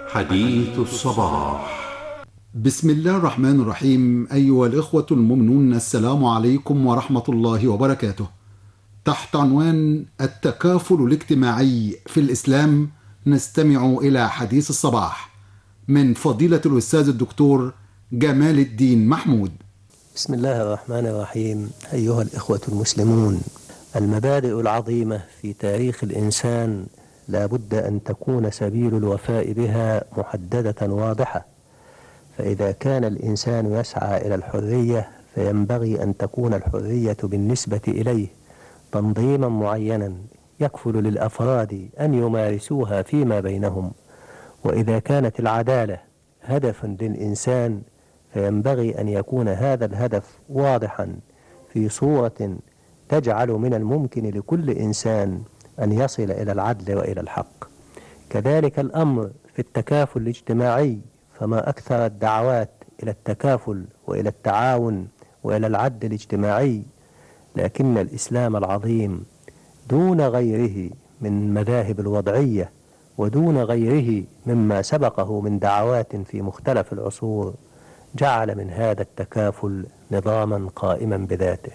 حديث الصباح. بسم الله الرحمن الرحيم. أيها الإخوة المؤمنون، السلام عليكم ورحمة الله وبركاته. تحت عنوان التكافل الاجتماعي في الإسلام نستمع إلى حديث الصباح من فضيلة الأستاذ الدكتور جمال الدين محمود. بسم الله الرحمن الرحيم. أيها الإخوة المسلمون، المبادئ العظيمة في تاريخ الإنسان لا بد أن تكون سبيل الوفاء بها محددة واضحة، فإذا كان الإنسان يسعى إلى الحرية فينبغي أن تكون الحرية بالنسبة إليه تنظيما معينا يكفل للأفراد أن يمارسوها فيما بينهم. وإذا كانت العدالة هدفا للإنسان فينبغي أن يكون هذا الهدف واضحا في صورة تجعل من الممكن لكل إنسان أن يصل إلى العدل وإلى الحق. كذلك الأمر في التكافل الاجتماعي، فما أكثر الدعوات إلى التكافل وإلى التعاون وإلى العدل الاجتماعي، لكن الإسلام العظيم دون غيره من مذاهب الوضعية ودون غيره مما سبقه من دعوات في مختلف العصور جعل من هذا التكافل نظاما قائما بذاته.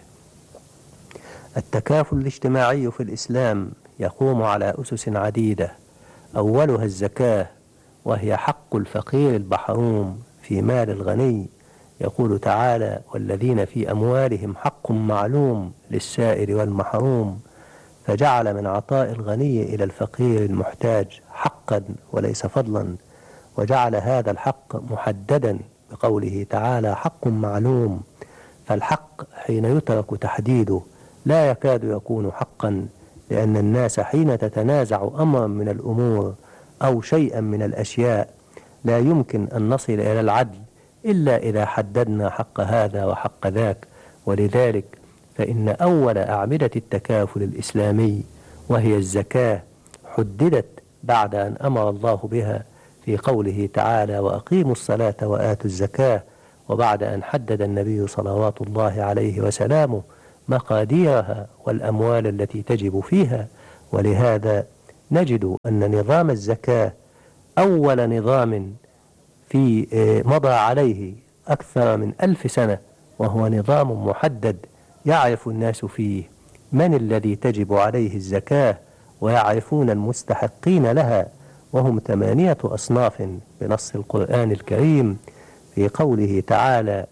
التكافل الاجتماعي في الإسلام يقوم على أسس عديدة، أولها الزكاة، وهي حق الفقير المحروم في مال الغني. يقول تعالى: والذين في أموالهم حق معلوم للسائل والمحروم، فجعل من عطاء الغني إلى الفقير المحتاج حقا وليس فضلا، وجعل هذا الحق محددا بقوله تعالى: حق معلوم. فالحق حين يترك تحديده لا يكاد يكون حقا، لأن الناس حين تتنازع أمرا من الأمور أو شيئا من الأشياء لا يمكن أن نصل إلى العدل إلا إذا حددنا حق هذا وحق ذاك. ولذلك فإن أول أعمدة التكافل الإسلامي وهي الزكاة حددت بعد أن أمر الله بها في قوله تعالى: وأقيموا الصلاة وآتوا الزكاة، وبعد أن حدد النبي صلوات الله عليه وسلامه مقاديرها والأموال التي تجب فيها. ولهذا نجد أن نظام الزكاة أول نظام في مضى عليه أكثر من 1000 سنة، وهو نظام محدد يعرف الناس فيه من الذي تجب عليه الزكاة، ويعرفون المستحقين لها، وهم 8 أصناف بنص القرآن الكريم في قوله تعالى: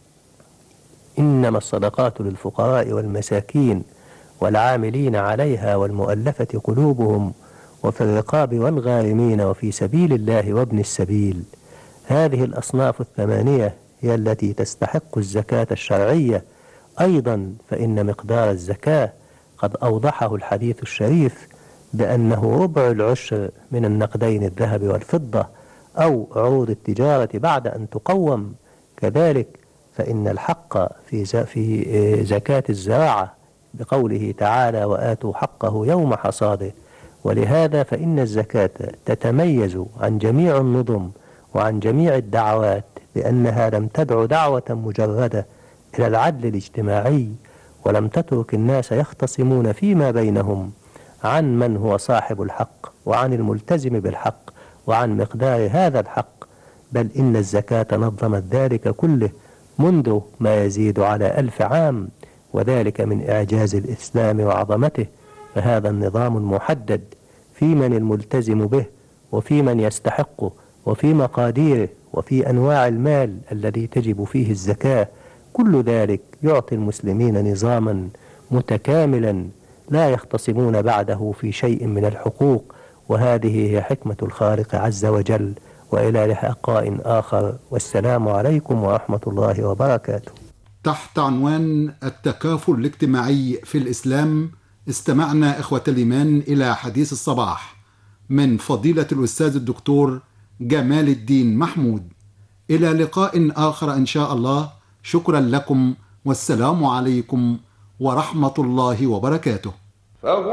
إنما الصدقات للفقراء والمساكين والعاملين عليها والمؤلفة قلوبهم وفي الرقاب والغارمين وفي سبيل الله وابن السبيل. هذه الأصناف 8 هي التي تستحق الزكاة الشرعية. أيضا فإن مقدار الزكاة قد أوضحه الحديث الشريف بأنه ربع العشر من النقدين الذهب والفضة أو عروض التجارة بعد أن تقوم. كذلك فإن الحق في زكاة الزراعة بقوله تعالى: وآتوا حقه يوم حصاده. ولهذا فإن الزكاة تتميز عن جميع النظم وعن جميع الدعوات بأنها لم تدع دعوة مجردة إلى العدل الاجتماعي، ولم تترك الناس يختصمون فيما بينهم عن من هو صاحب الحق وعن الملتزم بالحق وعن مقدار هذا الحق، بل إن الزكاة نظمت ذلك كله منذ ما يزيد على 1000 عام، وذلك من إعجاز الإسلام وعظمته. فهذا النظام المحدد في من الملتزم به وفي من يستحقه وفي مقاديره وفي أنواع المال الذي تجب فيه الزكاة، كل ذلك يعطي المسلمين نظاما متكاملا لا يختصمون بعده في شيء من الحقوق. وهذه هي حكمة الخالق عز وجل. وإلى لقاء آخر، والسلام عليكم ورحمة الله وبركاته. تحت عنوان التكافل الاجتماعي في الإسلام استمعنا إخوة الإيمان إلى حديث الصباح من فضيلة الأستاذ الدكتور جمال الدين محمود. إلى لقاء آخر إن شاء الله. شكرا لكم، والسلام عليكم ورحمة الله وبركاته.